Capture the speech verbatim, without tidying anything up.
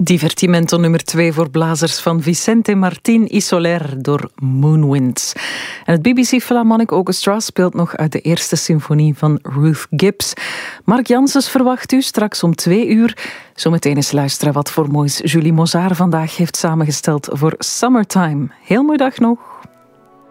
Divertimento nummer twee voor blazers van Vicente Martín y Soler door Moonwinds. En het B B C Philharmonic Orchestra speelt nog uit de eerste symfonie van Ruth Gibbs. Mark Janssens verwacht u straks om twee uur. Zometeen eens luisteren wat voor moois Julie Mozart vandaag heeft samengesteld voor Summertime. Heel mooi dag nog.